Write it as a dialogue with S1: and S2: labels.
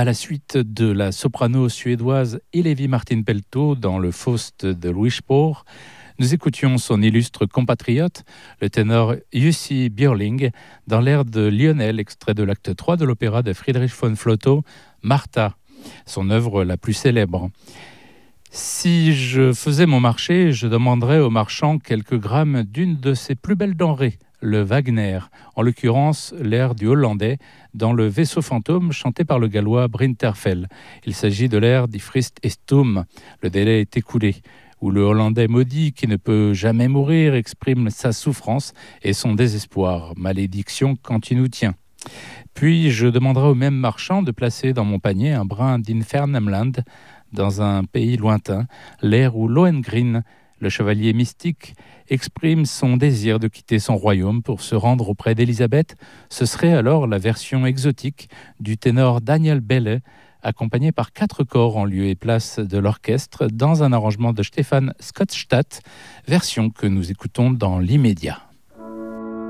S1: À la suite de la soprano suédoise Hillevi Martin-Pelto dans le Faust de Louis Spohr, nous écoutions son illustre compatriote, le ténor Jussi Björling, dans l'air de Lionel, extrait de l'acte 3 de l'opéra de Friedrich von Flotow, Martha, son œuvre la plus célèbre. Si je faisais mon marché, je demanderais aux marchands quelques grammes d'une de ses plus belles denrées, le Wagner, en l'occurrence l'air du Hollandais, dans le Vaisseau fantôme chanté par le gallois Brinterfell. Il s'agit de l'air Die Frist ist um, le délai est écoulé, où le Hollandais maudit qui ne peut jamais mourir exprime sa souffrance et son désespoir, malédiction quand il nous tient. Puis je demanderai au même marchand de placer dans mon panier un brin d'Infernamland, dans un pays lointain, l'air où Lohengrin, le chevalier mystique, exprime son désir de quitter son royaume pour se rendre auprès d'Élisabeth. Ce serait alors la version exotique du ténor Daniel Belle, accompagné par 4 corps en lieu et place de l'orchestre dans un arrangement de Stefan Skottstadt, version que nous écoutons dans l'immédiat.